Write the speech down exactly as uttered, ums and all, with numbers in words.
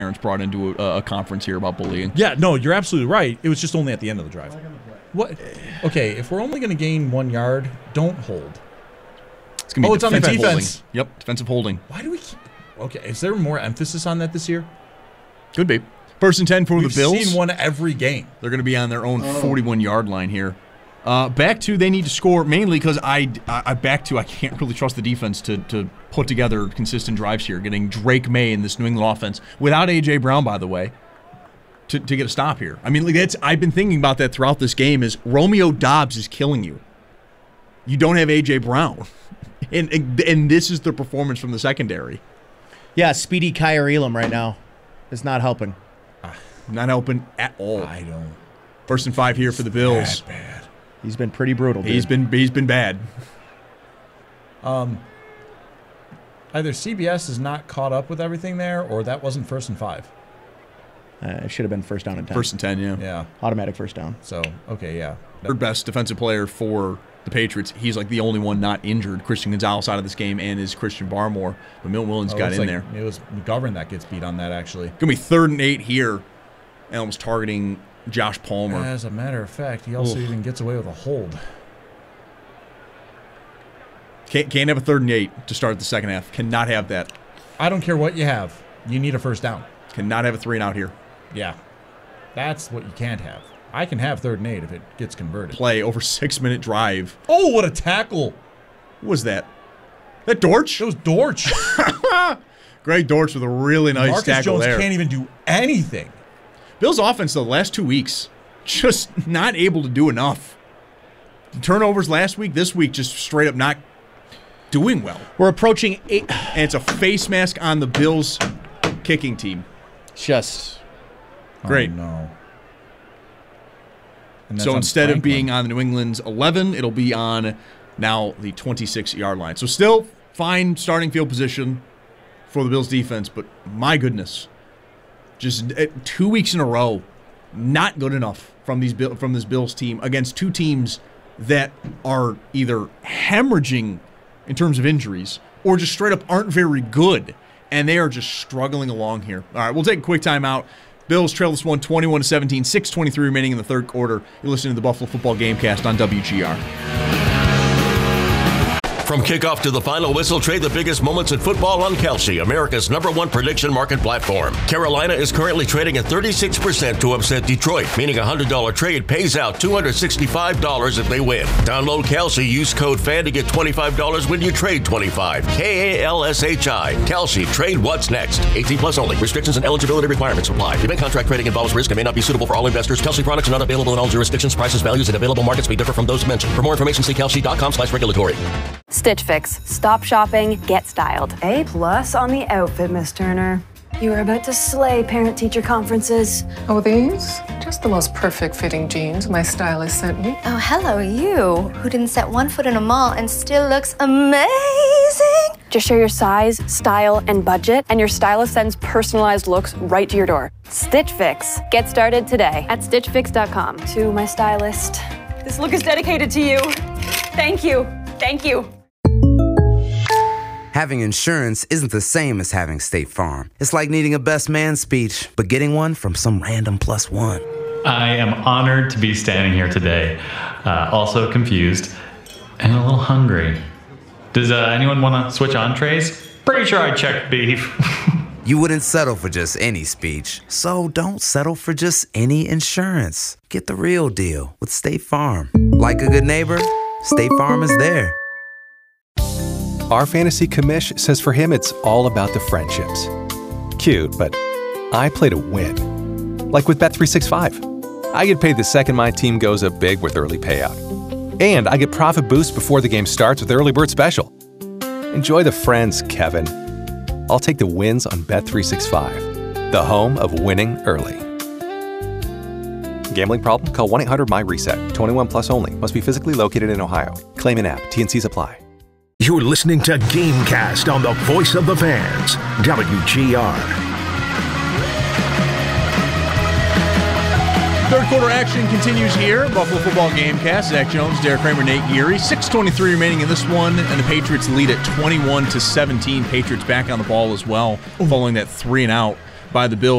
parents brought into a, a conference here about bullying. Yeah, no, you're absolutely right. It was just only at the end of the drive. What? Okay, if we're only going to gain one yard, don't hold. It's gonna be oh, it's on the defense. Holding. Yep, defensive holding. Why do we keep... Okay, is there more emphasis on that this year? Could be. First and ten for We've the Bills. We've seen one every game. They're going to be on their own forty-one-yard line here. Uh, back to they need to score mainly because I, I, I back to I can't really trust the defense to to put together consistent drives here. Getting Drake May in this New England offense without A J Brown, by the way, to, to get a stop here. I mean, like that's I've been thinking about that throughout this game. Is Romeo Doubs is killing you. You don't have A J Brown, and and, and this is the performance from the secondary. Yeah, speedy Kyer Elam right now is not helping. Uh, not helping at all. I don't. First and five here for the Bills. Bad, bad. He's been pretty brutal, dude. He's been he's been bad. Um, either C B S is not caught up with everything there, or that wasn't first and five. Uh, it should have been first down and ten. First and ten, yeah. Yeah. Automatic first down. So, okay, yeah. Third best defensive player for the Patriots. He's like the only one not injured. Christian Gonzalez out of this game, and is Christian Barmore. But Milton Williams Oh, got it's in like, there. It was McGovern that gets beat on that, actually. Going to be third and eight here. Elm's targeting Josh Palmer. As a matter of fact, he also Oof. even gets away with a hold. Can't, can't have a third and eight to start the second half. Cannot have that. I don't care what you have. You need a first down. Cannot have a three and out here. Yeah. That's what you can't have. I can have third and eight if it gets converted. Play over six-minute drive. Oh, what a tackle. What was that? That Dortch? It was Dortch. Greg Dortch with a really nice Marcus tackle Jones there. can't even do anything. Bills offense, though, the last two weeks, just not able to do enough. The turnovers last week, this week, just straight up not doing well. We're approaching eight. And it's a face mask on the Bills kicking team. Just great. Oh, no. And that's So on instead Franklin. of being on the New England's eleven, it'll be on now the twenty-six-yard line. So still fine starting field position for the Bills defense, but my goodness, just uh, two weeks in a row, not good enough from these Bill- from this Bills team against two teams that are either hemorrhaging in terms of injuries or just straight up aren't very good, and they are just struggling along here. All right, we'll take a quick timeout. Bills trail this one twenty-one to seventeen, six twenty-three remaining in the third quarter. You're listening to the Buffalo Football Gamecast on W G R. From kickoff to the final whistle, trade the biggest moments in football on Kelsey, America's number one prediction market platform. Carolina is currently trading at thirty-six percent to upset Detroit, meaning a one hundred dollars trade pays out two hundred sixty-five dollars if they win. Download Kelsey, use code FAN to get twenty-five dollars when you trade twenty-five dollars. K A L S H I. Kelsey, trade what's next. eighteen plus only. Restrictions and eligibility requirements apply. Event contract trading involves risk and may not be suitable for all investors. Kelsey products are not available in all jurisdictions. Prices, values, and available markets may differ from those mentioned. For more information, see kelsey.com slash regulatory. Stitch Fix. Stop shopping, get styled. A plus on the outfit, Miss Turner. You are about to slay parent-teacher conferences. Oh, these? Just the most perfect fitting jeans my stylist sent me. Oh, hello, you, who didn't set one foot in a mall and still looks amazing. Just share your size, style, and budget, and your stylist sends personalized looks right to your door. Stitch Fix. Get started today at stitch fix dot com. To my stylist. This look is dedicated to you. Thank you. Thank you. Having insurance isn't the same as having State Farm. It's like needing a best man speech, but getting one from some random plus one. I am honored to be standing here today, uh, also confused and a little hungry. Does uh, anyone want to switch entrees? Pretty sure I checked beef. You wouldn't settle for just any speech, so don't settle for just any insurance. Get the real deal with State Farm. Like a good neighbor, State Farm is there. Our fantasy commish says for him it's all about the friendships. Cute, but I play to win. Like with Bet three sixty-five. I get paid the second my team goes up big with early payout. And I get profit boost before the game starts with Early Bird Special. Enjoy the friends, Kevin. I'll take the wins on Bet three sixty-five, the home of winning early. Gambling problem? Call one eight hundred M Y reset. twenty-one plus only. Must be physically located in Ohio. Claim in app. T and Cs apply. You're listening to Gamecast on the Voice of the Fans, W G R. Third quarter action continues here. Buffalo Football Gamecast. Zach Jones, Derek Kramer, Nate Geary. six twenty-three remaining in this one, and the Patriots lead at twenty-one to seventeen. Patriots back on the ball as well, following that three and out by the Bills.